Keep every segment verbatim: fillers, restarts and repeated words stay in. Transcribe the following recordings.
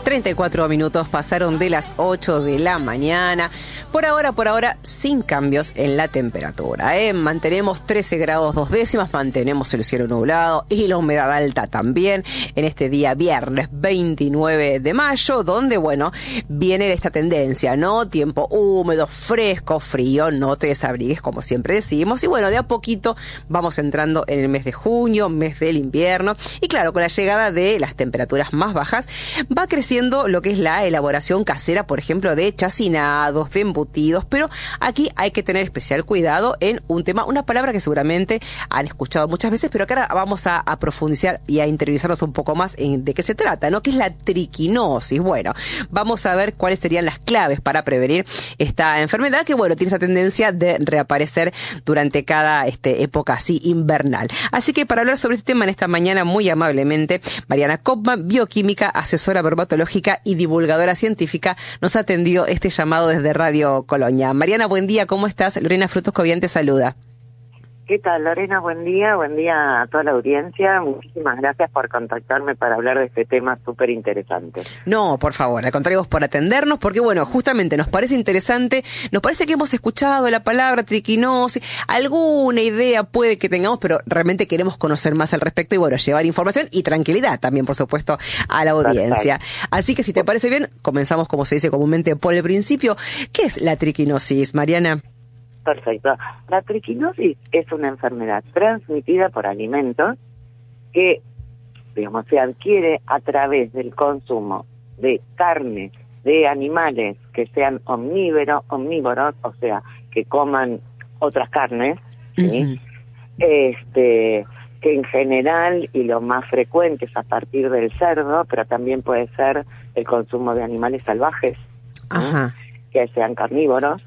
treinta y cuatro minutos pasaron de las ocho de la mañana. Por ahora, por ahora, sin cambios en la temperatura, ¿eh? Mantenemos trece grados dos décimas, mantenemos el cielo nublado y la humedad alta también en este día viernes veintinueve de mayo, donde, bueno, viene esta tendencia, ¿no? Tiempo húmedo, fresco, frío, no te desabrigues, como siempre decimos. Y bueno, de a poquito vamos entrando en el mes de junio, mes del invierno. Y claro, con la llegada de las temperaturas más bajas, va creciendo lo que es la elaboración casera, por ejemplo, de chacinados, de embutidos, pero aquí hay que tener especial cuidado en un tema, una palabra que seguramente han escuchado muchas veces, pero que ahora vamos a, a profundizar y a interiorizarnos un poco más en de qué se trata, ¿no? Que es la triquinosis. Bueno, vamos a ver cuáles serían las claves para prevenir esta enfermedad que, bueno, tiene esta tendencia de reaparecer durante cada este, época así invernal. Así que para hablar sobre este tema en esta mañana, muy amablemente, Mariana Kopman, bioquímica, asesora dermatológica y divulgadora científica, nos ha atendido este llamado desde Radio Colonia. Mariana, buen día, ¿cómo estás? Lorena Frutos Cobian te saluda. ¿Qué tal, Lorena? Buen día, buen día a toda la audiencia. Muchísimas gracias por contactarme para hablar de este tema súper interesante. No, por favor, al contrario, vos por atendernos, porque bueno, justamente nos parece interesante, nos parece que hemos escuchado la palabra triquinosis, alguna idea puede que tengamos, pero realmente queremos conocer más al respecto y bueno, llevar información y tranquilidad también, por supuesto, a la audiencia. Perfecto. Así que si te parece bien, comenzamos, como se dice comúnmente, por el principio. ¿Qué es la triquinosis, Mariana? Perfecto. La triquinosis es una enfermedad transmitida por alimentos que, digamos, se adquiere a través del consumo de carne de animales que sean omnívoros, omnívoros, o sea, que coman otras carnes, ¿sí? Uh-huh. Este, que en general y lo más frecuente es a partir del cerdo, pero también puede ser el consumo de animales salvajes, uh-huh. que sean carnívoros,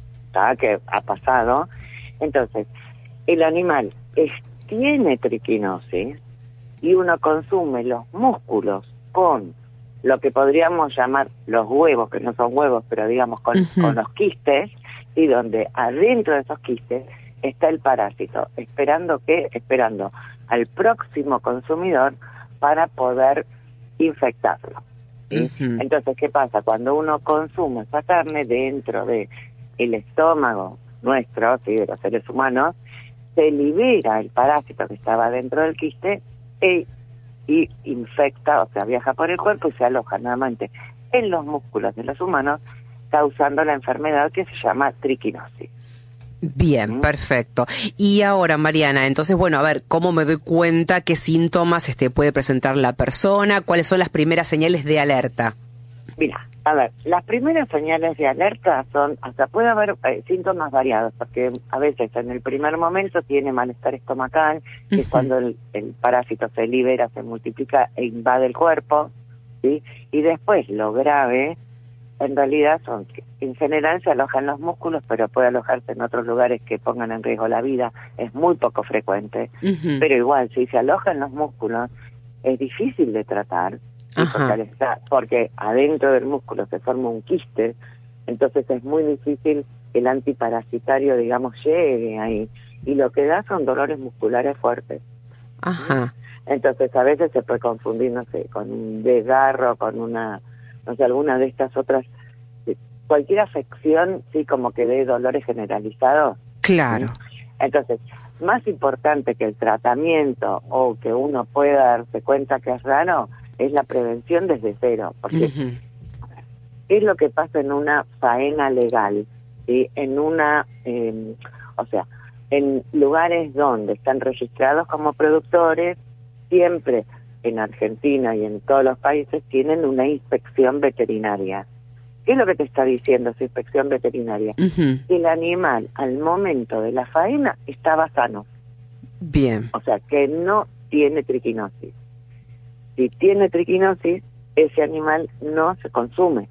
que ha pasado. Entonces, el animal es, tiene triquinosis y uno consume los músculos con lo que podríamos llamar los huevos, que no son huevos, pero digamos con, uh-huh. con los quistes, y donde adentro de esos quistes está el parásito, esperando que, esperando al próximo consumidor para poder infectarlo, ¿sí? Uh-huh. Entonces, ¿qué pasa? Cuando uno consume esa carne dentro de el estómago nuestro, ¿sí? De los seres humanos, se libera el parásito que estaba dentro del quiste e, y infecta, o sea, viaja por el cuerpo y se aloja nuevamente en los músculos de los humanos, causando la enfermedad que se llama triquinosis. Bien, ¿Mm? Perfecto. Y ahora, Mariana, entonces, bueno, a ver, ¿cómo me doy cuenta qué síntomas este, puede presentar la persona? ¿Cuáles son las primeras señales de alerta? Mira, a ver, las primeras señales de alerta son, hasta puede haber eh, síntomas variados, porque a veces en el primer momento tiene malestar estomacal, que uh-huh. es cuando el, el parásito se libera, se multiplica e invade el cuerpo, ¿sí? Y después lo grave, en realidad son, en general se aloja en los músculos, pero puede alojarse en otros lugares que pongan en riesgo la vida, es muy poco frecuente, uh-huh. pero igual, si se aloja en los músculos, es difícil de tratar, ¿sí? Porque, está, porque adentro del músculo se forma un quiste, entonces es muy difícil que el antiparasitario, digamos, llegue ahí. Y lo que da son dolores musculares fuertes. Ajá. Entonces a veces se puede confundir, no sé, con un desgarro, con una, no sé, alguna de estas otras, cualquier afección, sí, como que dé dolores generalizados. Claro. Entonces, más importante que el tratamiento o que uno pueda darse cuenta que es raro, es la prevención desde cero, porque uh-huh. ¿qué es lo que pasa en una faena legal? ¿Sí? En una, eh, o sea, en lugares donde están registrados como productores, siempre en Argentina y en todos los países tienen una inspección veterinaria. ¿Qué es lo que te está diciendo esa inspección veterinaria? Uh-huh. Que el animal al momento de la faena estaba sano. Bien. O sea, que no tiene triquinosis. Si tiene triquinosis, ese animal no se consume.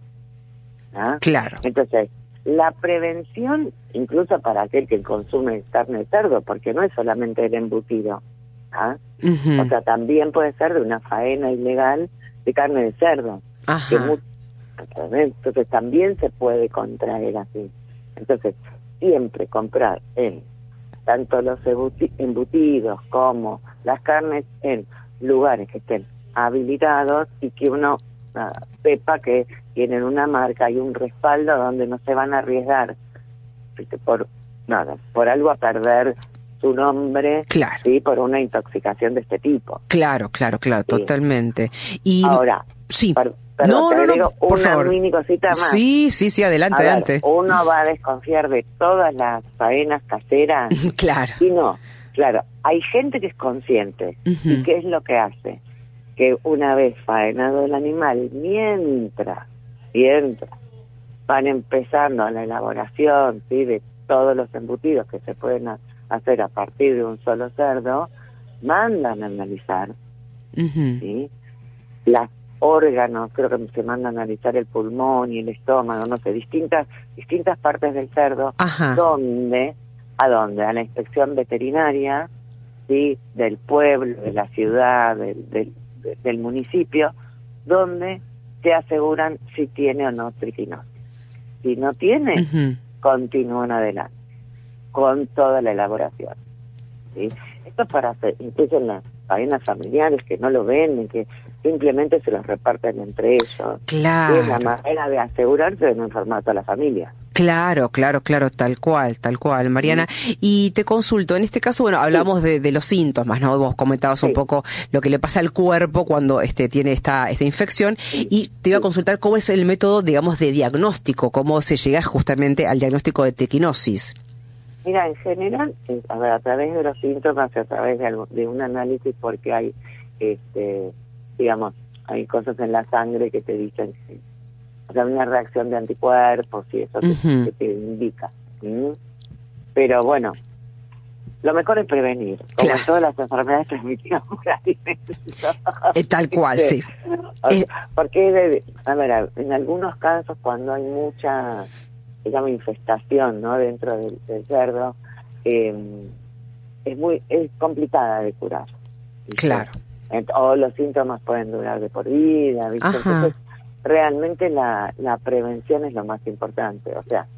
¿Ah? Claro. Entonces, la prevención, incluso para aquel que consume carne de cerdo, porque no es solamente el embutido, ¿ah? Uh-huh. O sea, también puede ser de una faena ilegal de carne de cerdo. Ajá. Que muy, entonces también se puede contraer así. Entonces, siempre comprar en tanto los embutidos como las carnes en lugares que estén habilitados y que uno nada, sepa que tienen una marca y un respaldo donde no se van a arriesgar, ¿viste? por nada, por algo a perder su nombre, claro. sí, por una intoxicación de este tipo. Claro, claro, claro, sí. Totalmente. Y ahora, sí. Per, perdón, no, te no, agrego no, por una favor. mini cosita más. Sí, sí, sí, adelante, a ver, adelante. Uno va a desconfiar de todas las faenas caseras. Claro. Y no, claro, hay gente que es consciente. Uh-huh. ¿Y qué es lo que hace? Que una vez faenado el animal, mientras, mientras van empezando la elaboración, ¿sí?, de todos los embutidos que se pueden hacer a partir de un solo cerdo, mandan a analizar, uh-huh. ¿sí?, las órganos, creo que se manda a analizar el pulmón y el estómago, no sé, distintas distintas partes del cerdo, Ajá. donde, ¿a dónde? A la inspección veterinaria, ¿sí?, del pueblo, de la ciudad, del, del, del municipio, donde te aseguran si tiene o no triquinosis. Si no tiene, uh-huh. continúan adelante con toda la elaboración, ¿sí? Esto es para hacer, incluso en las faenas familiares que no lo venden, que simplemente se los reparten entre ellos. Claro. Es la manera de asegurarse de no enfermar a toda la familia. Claro, claro, claro, tal cual, tal cual, Mariana. Sí. Y te consulto, en este caso, bueno, hablamos sí. de, de los síntomas, ¿no? Vos comentabas sí. un poco lo que le pasa al cuerpo cuando este tiene esta esta infección, sí. y te iba a consultar cómo es el método, digamos, de diagnóstico, cómo se llega justamente al diagnóstico de triquinosis. Mira, en general, a ver, a través de los síntomas, a través de, algo, de un análisis, porque hay, este, digamos, hay cosas en la sangre que te dicen, o sea, una reacción de anticuerpos y eso uh-huh. que, que te indica. ¿Mm? Pero bueno, lo mejor es prevenir, como claro. en todas las enfermedades transmitidas por alimentos. Eh, tal cual, sí. O sea, porque, de, a ver, en algunos casos, cuando hay mucha, digamos, infestación, ¿no?, dentro del, del cerdo, eh, es muy es complicada de curar, ¿viste? Claro. O los síntomas pueden durar de por vida, ¿viste? Entonces, realmente la, la prevención es lo más importante. O sea,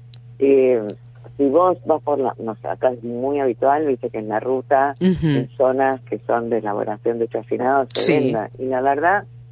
eh, si vos vas por la, no sé, acá es muy habitual, viste, que en la ruta, uh-huh. en zonas que son de elaboración de chacinados, se sí. venda. Y la verdad,